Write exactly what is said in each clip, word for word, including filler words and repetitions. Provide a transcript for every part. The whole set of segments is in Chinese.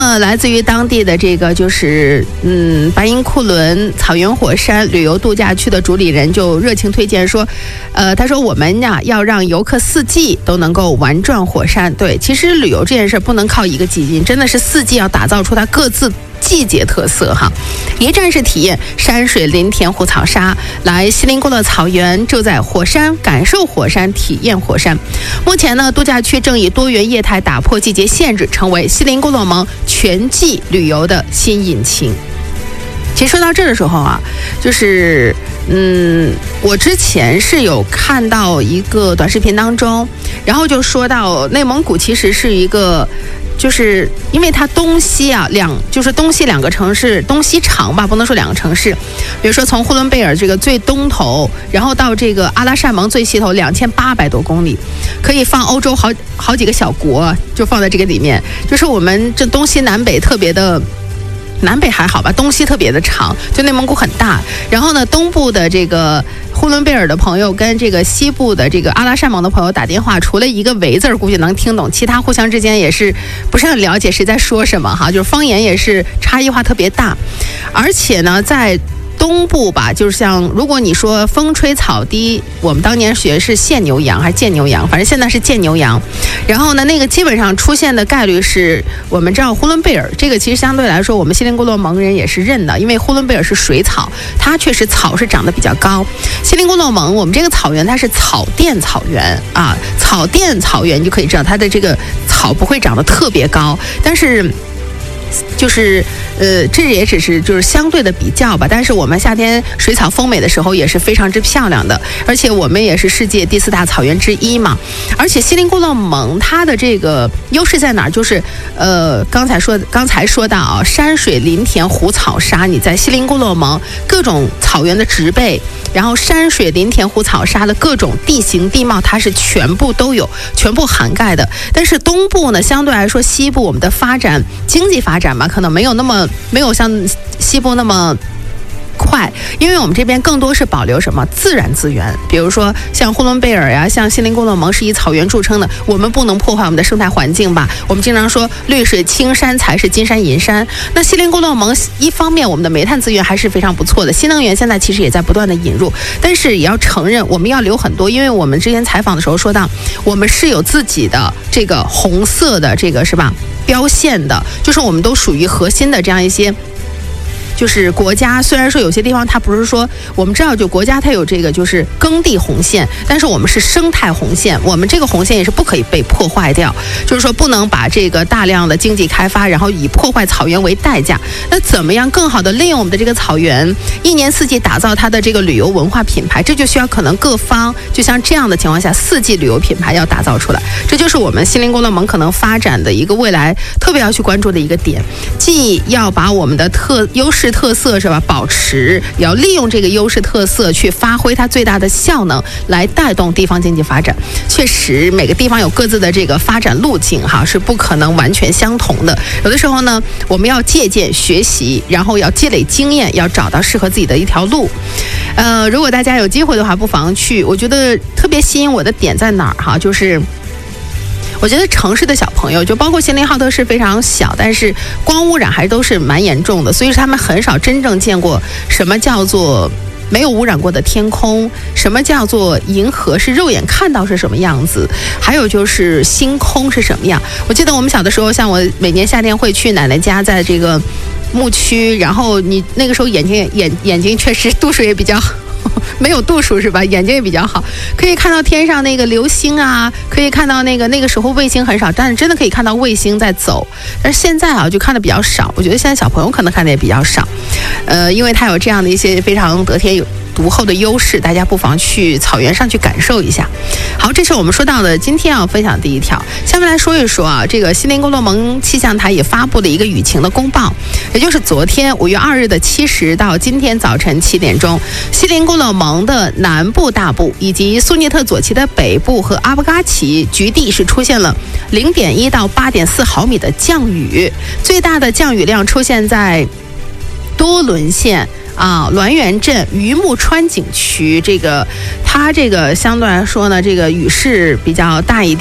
呃，来自于当地的这个就是嗯白银库伦草原火山旅游度假区的主理人就热情推荐说，呃，他说我们呀要让游客四季都能够玩转火山。对，其实旅游这件事不能靠一个季节，真的是四季要打造出它各自季节特色哈，一站式体验山水林田湖草沙，来锡林郭勒草原就在火山，感受火山，体验火山。目前呢，度假区正以多元业态打破季节限制，成为锡林郭勒盟全季旅游的新引擎。其实说到这儿的时候啊，就是嗯，我之前是有看到一个短视频当中，然后就说到内蒙古其实是一个。就是因为它东西啊两就是东西两个城市东西长吧，不能说两个城市，比如说从呼伦贝尔这个最东头，然后到这个阿拉善盟最西头两千八百多公里，可以放欧洲好好几个小国就放在这个里面，就是我们这东西南北特别的。南北还好吧，东西特别的长，就内蒙古很大。然后呢，东部的这个呼伦贝尔的朋友跟这个西部的这个阿拉善盟的朋友打电话，除了一个维字儿估计能听懂，其他互相之间也是不是很了解谁在说什么哈，就是方言也是差异化特别大。而且呢，在东部吧，就是像如果你说风吹草低，我们当年学是现牛羊还是见牛羊，反正现在是见牛羊。然后呢，那个基本上出现的概率是我们知道呼伦贝尔这个其实相对来说我们锡林郭勒盟人也是认的，因为呼伦贝尔是水草，它确实草是长得比较高。锡林郭勒盟我们这个草原它是草甸草原啊，草甸草原你就可以知道它的这个草不会长得特别高，但是。就是呃，这也只是就是相对的比较吧。但是我们夏天水草丰美的时候也是非常之漂亮的，而且我们也是世界第四大草原之一嘛。而且锡林郭勒盟它的这个优势在哪儿？就是呃，刚才说刚才说到啊，山水林田湖草沙，你在锡林郭勒盟各种草原的植被，然后山水林田湖草沙的各种地形地貌，它是全部都有，全部涵盖的。但是东部呢，相对来说西部我们的发展经济发展。展吧，可能没有那么没有像西部那么快，因为我们这边更多是保留什么自然资源，比如说像呼伦贝尔呀，像锡林郭勒盟是以草原著称的，我们不能破坏我们的生态环境吧。我们经常说绿水青山才是金山银山。那锡林郭勒盟一方面我们的煤炭资源还是非常不错的，新能源现在其实也在不断的引入，但是也要承认我们要留很多，因为我们之前采访的时候说到，我们是有自己的这个红色的这个是吧标线的，就是我们都属于核心的这样一些。就是国家虽然说有些地方它不是说我们知道就国家它有这个就是耕地红线，但是我们是生态红线，我们这个红线也是不可以被破坏掉，就是说不能把这个大量的经济开发然后以破坏草原为代价。那怎么样更好的利用我们的这个草原，一年四季打造它的这个旅游文化品牌，这就需要可能各方就像这样的情况下四季旅游品牌要打造出来，这就是我们锡林郭勒盟可能发展的一个未来特别要去关注的一个点，既要把我们的特优势特色是吧保持，也要利用这个优势特色去发挥它最大的效能，来带动地方经济发展。确实每个地方有各自的这个发展路径哈，是不可能完全相同的。有的时候呢，我们要借鉴学习，然后要积累经验，要找到适合自己的一条路。呃，如果大家有机会的话，不妨去。我觉得特别吸引我的点在哪儿哈，就是我觉得城市的小朋友，就包括锡林浩特市非常小，但是光污染还都是蛮严重的，所以他们很少真正见过什么叫做没有污染过的天空，什么叫做银河是肉眼看到是什么样子，还有就是星空是什么样。我记得我们小的时候，像我每年夏天会去奶奶家，在这个牧区，然后你那个时候眼睛眼眼睛确实度数也比较好。没有度数是吧？眼睛也比较好，可以看到天上那个流星啊，可以看到那个那个时候卫星很少，但是真的可以看到卫星在走。但是现在啊，就看的比较少。我觉得现在小朋友可能看的也比较少，呃，因为它有这样的一些非常得天独厚的优势，大家不妨去草原上去感受一下。好，这是我们说到的今天要分享的第一条。下面来说一说啊，这个锡林郭勒盟气象台也发布了一个雨情的公报，也就是昨天五月二日的七时到今天早晨七点钟，锡林郭勒盟的南部大部以及苏涅特左旗的北部和阿布嘎旗局地是出现了零点一到八点四毫米的降雨，最大的降雨量出现在多伦县啊，滦源镇榆木川景区，这个它这个相对来说呢，这个雨势比较大一点。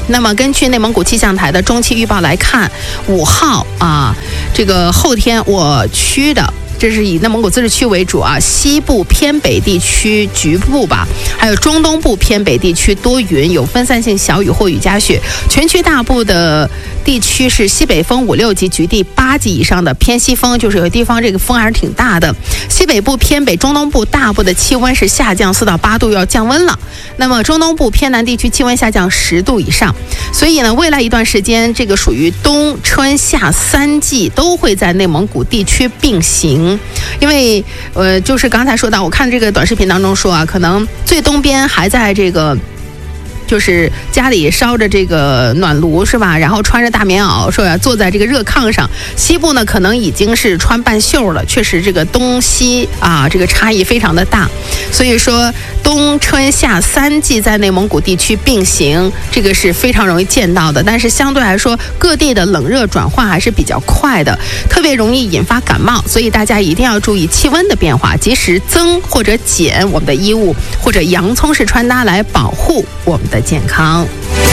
那么根据内蒙古气象台的中期预报来看，五号啊，这个后天我区的。这是以内蒙古自治区为主啊，西部偏北地区局部吧，还有中东部偏北地区多云，有分散性小雨或雨夹雪。全区大部的地区是西北风五六级，局地八级以上的偏西风，就是有的地方这个风还是挺大的。西北部偏北、中东部大部的气温是下降四到八度，要降温了。那么中东部偏南地区气温下降十度以上。所以呢，未来一段时间，这个属于冬春夏三季都会在内蒙古地区并行。因为呃，就是刚才说到，我看这个短视频当中说啊，可能最东边还在这个。就是家里烧着这个暖炉是吧？然后穿着大棉袄，说要坐在这个热炕上。西部呢，可能已经是穿半袖了。确实，这个东西啊，这个差异非常的大。所以说，冬春夏三季在内蒙古地区并行，这个是非常容易见到的。但是相对来说，各地的冷热转换还是比较快的，特别容易引发感冒。所以大家一定要注意气温的变化，及时增或者减我们的衣物或者洋葱式穿搭来保护我们的健康。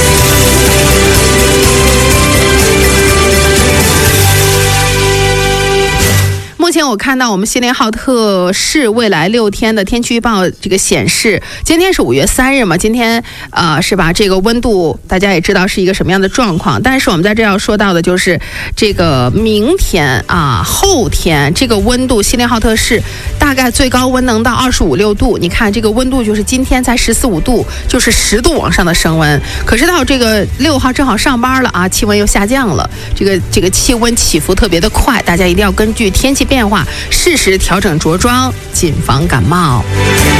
目前我看到我们锡林浩特市未来六天的天气预报，这个显示，今天是五月三日嘛，今天呃是吧？这个温度大家也知道是一个什么样的状况，但是我们在这要说到的就是这个明天啊，后天这个温度，锡林浩特市大概最高温能到二十五六度。你看这个温度就是今天才十四五度，就是十度往上的升温。可是到这个六号正好上班了啊，气温又下降了，这个这个气温起伏特别的快，大家一定要根据天气变化适时调整着装，谨防感冒。